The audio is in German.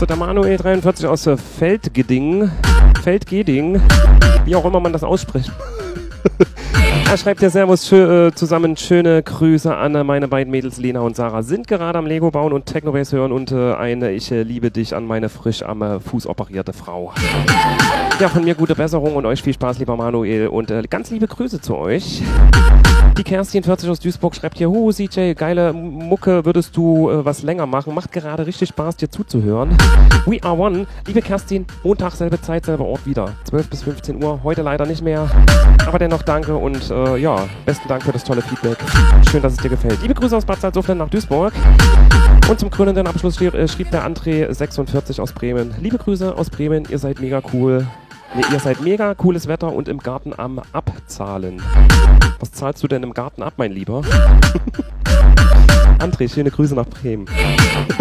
So, der Manuel 43 aus Feldgeding, wie auch immer man das ausspricht. Er schreibt ja Servus zusammen, schöne Grüße an meine beiden Mädels Lena und Sarah. Sind gerade am Lego bauen und Technobase hören und eine Ich liebe dich an meine frisch am Fuß operierte Frau. Ja, von mir gute Besserung und euch viel Spaß, lieber Manuel, und ganz liebe Grüße zu euch. Die Kerstin 40 aus Duisburg schreibt hier, CJ, geile Mucke, würdest du was länger machen? Macht gerade richtig Spaß, dir zuzuhören. We are one. Liebe Kerstin, Montag, selbe Zeit, selber Ort wieder. 12 bis 15 Uhr, heute leider nicht mehr. Aber dennoch danke und ja, besten Dank für das tolle Feedback. Schön, dass es dir gefällt. Liebe Grüße aus Bad Salzuflen nach Duisburg. Und zum krönenden Abschluss schrieb der André 46 aus Bremen. Liebe Grüße aus Bremen, ihr seid mega cool. Nee, ihr seid mega cooles Wetter und im Garten am Abzahlen. Was zahlst du denn im Garten ab, mein Lieber? André, schöne Grüße nach Bremen.